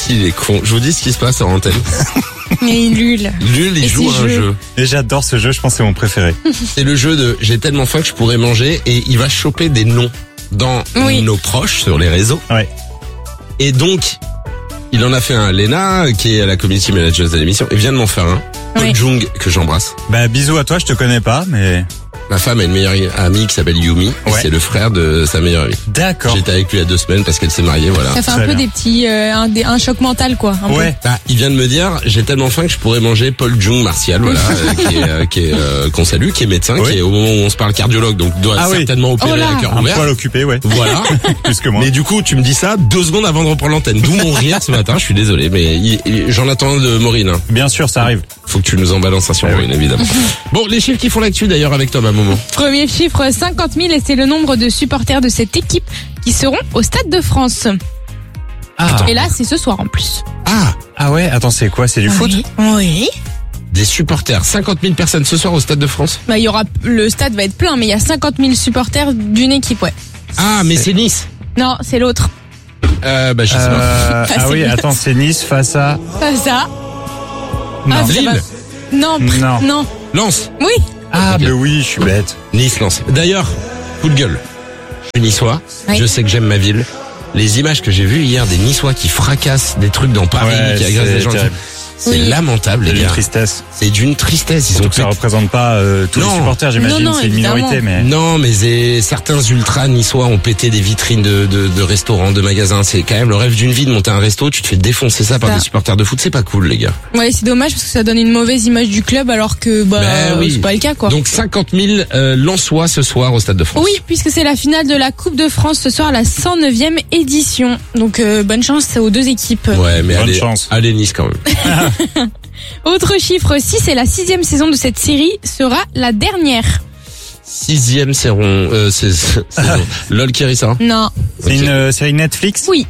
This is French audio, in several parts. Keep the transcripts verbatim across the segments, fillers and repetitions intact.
qu'il est con. Je vous dis ce qui se passe en antenne. Mais Lul. Lul, il Et joue à un ces jeux. jeu. Et j'adore ce jeu, je pense que c'est mon préféré. C'est le jeu de j'ai tellement faim que je pourrais manger et il va choper des noms dans Oui. nos proches sur les réseaux. Ouais. Et donc, il en a fait un à Léna, qui est la community manager de l'émission, et vient de m'en faire un. Paul Oui. Jung, que j'embrasse. Bah, bisous à toi, je te connais pas, mais... Ma femme a une meilleure amie qui s'appelle Yumi, et Ouais. c'est le frère de sa meilleure amie. D'accord. J'étais avec lui il y a deux semaines parce qu'elle s'est mariée, voilà. Ça fait un Très peu bien. des petits, euh, un, des- un choc mental quoi. Un Ouais. Bah, il vient de me dire, j'ai tellement faim que je pourrais manger Paul Jung Martial, voilà, euh, qui est, euh, qui est euh, qu'on salue, qui est médecin, Oui. qui est au moment où on se parle cardiologue, donc doit Ah oui. certainement opérer Oh là. à cœur Un ouvert. poil occupé, ouais. Voilà. Plus que moi. Mais du coup, tu me dis ça deux secondes avant de reprendre l'antenne. D'où mon rire ce matin. Je suis désolé, mais il- il- j'en attends de Maureen. Hein. Bien sûr, ça arrive. Faut que tu nous en balances un sur Eh Maureen, évidemment. Bon, les chiffres qui font l'actu d'ailleurs avec toi, ma maman. peu. Premier chiffre, cinquante mille et c'est le nombre de supporters de cette équipe qui seront au Stade de France. Ah. Et là, c'est ce soir en plus. Ah, Ah ouais, attends, c'est quoi? C'est du foot? Oui. Oui. des supporters. cinquante mille personnes ce soir au Stade de France. Bah, il y aura, le stade va être plein, mais il y a cinquante mille supporters d'une équipe, ouais. Ah, mais c'est Nice. Non, c'est l'autre. Euh, bah, je sais pas. Euh, Ah, ah c'est oui, bien. attends, c'est Nice face à... Pas ça. Non. Ah, ça Lille. va. Non, pr- Non. non. Lens. Oui. Ah, Ok. mais oui, je suis bête. Nice, Lens. D'ailleurs, coup de gueule. Je suis niçois. Oui. Je sais que j'aime ma ville. Les images que j'ai vues hier des Niçois qui fracassent des trucs dans Paris, Ouais, qui agressent c'est des gens. terrible. C'est Oui. lamentable, C'est les une gars. tristesse. C'est d'une tristesse. Ils ont Surtout que ça pété- représente pas euh, tous Non. les supporters, j'imagine. Non, non, C'est une évidemment. minorité, mais... Non, mais c'est- certains ultras niçois ont pété des vitrines de, de, de restaurants, de magasins. C'est quand même le rêve d'une vie de monter un resto. Tu te fais défoncer ça par Ça. des supporters de foot. C'est pas cool, les gars. Ouais, c'est dommage parce que ça donne une mauvaise image du club alors que, bah, Ben oui. c'est pas le cas, quoi. Donc cinquante mille euh, Lensois ce soir au Stade de France. Oui, puisque c'est la finale de la Coupe de France ce soir, la cent neuvième édition. Donc, euh, bonne chance aux deux équipes. Ouais, mais Bonne allez, chance. allez Nice quand même. Autre chiffre, six et la sixième saison de cette série sera la dernière. Sixième saison. Euh, c'est, c'est- saison. LOL Kirissa. Non. C'est une euh, série Netflix Oui.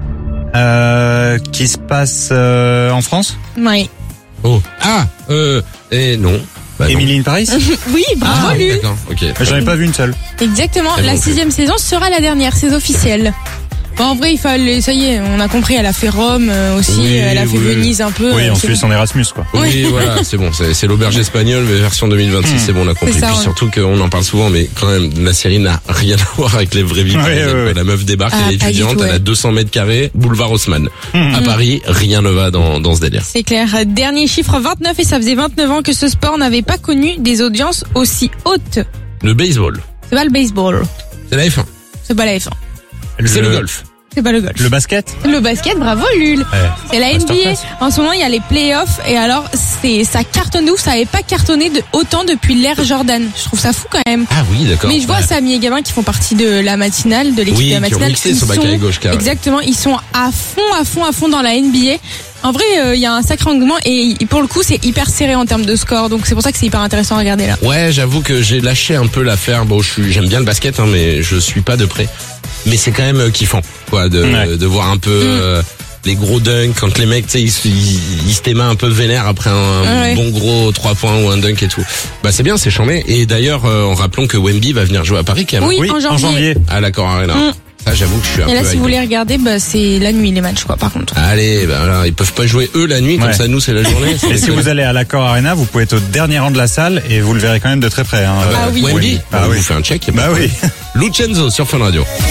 euh, qui se passe euh, en France. Oui. Oh. Ah. Euh. Et non. Bah, non. Emily in Paris. Oui, bravo, Ah, Lul. d'accord. Ok. J'en ai pas vu une seule. Exactement. Elle La non plus. sixième saison sera la dernière, c'est officiel. Bon, en vrai, il fallait, ça y est, on a compris, elle a fait Rome euh, aussi, Oui, elle a fait oui. Venise un peu. Oui, euh, on c'est suit bon. son Erasmus, quoi. Oui, voilà, c'est bon. C'est, c'est l'auberge espagnole, mais version deux mille vingt-six, c'est bon, on a compris. C'est ça, Puis ouais. surtout qu'on en parle souvent, mais quand même, la série n'a rien à voir avec les vraies vies Ouais, parisiennes, ouais, quoi. ouais. La meuf débarque, Ah, elle est pas du étudiante, tout, elle a ouais. deux cents mètres carrés, boulevard Haussmann. À Paris, rien ne va dans, dans ce délire. C'est clair. Dernier chiffre, vingt-neuf, et ça faisait vingt-neuf ans que ce sport n'avait pas connu des audiences aussi hautes. Le baseball. C'est pas le baseball. C'est la F un. C'est pas la F un. C'est le golf. C'est pas le golf. Le basket. Le basket, bravo Lul. Ouais. C'est la N B A. Masterclass. En ce moment, il y a les playoffs et alors c'est ça cartonne de ouf. Ça avait pas cartonné de autant depuis l'ère Jordan. Je trouve ça fou quand même. Ah oui, d'accord. Mais je vois Ouais. Samy et Gabin qui font partie de la matinale, de l'équipe Oui, de la qui ont matinale. mixé Ils sur bac sont- à gauche, carré. Exactement, ils sont à fond, à fond, à fond dans la N B A. En vrai, euh, il y a un sacré engouement et pour le coup, c'est hyper serré en termes de score. Donc c'est pour ça que c'est hyper intéressant à regarder là. Ouais, j'avoue que j'ai lâché un peu l'affaire. Bon, je suis, j'aime bien le basket, hein, mais je suis pas de près. Mais c'est quand même euh, kiffant, quoi, de, Ouais. de voir un peu euh, les gros dunks quand les mecs, tu sais, ils, se- ils, ils se t'aiment un peu vénère après un Ouais. bon gros trois points ou un dunk et tout. Bah c'est bien, c'est chambé. Et d'ailleurs, euh, en rappelant que Wemby va venir jouer à Paris quand même. Oui, Oui, en janvier. À l'Accor Arena. Mm. Ça, j'avoue que je suis un Et là, peu. si hypé. vous voulez regarder, bah, c'est la nuit les matchs, quoi. Par contre. Allez, bah voilà, ils peuvent pas jouer eux la nuit, comme Ouais. ça nous c'est la journée. c'est Et si déconné. vous allez à l'Accor Arena, vous pouvez être au dernier rang de la salle et vous le verrez quand même de très près. Hein. Ah oui. Wemby, Ah on oui. vous fait un check. y a pas Bah de oui. problème. Lucenzo sur Fun Radio.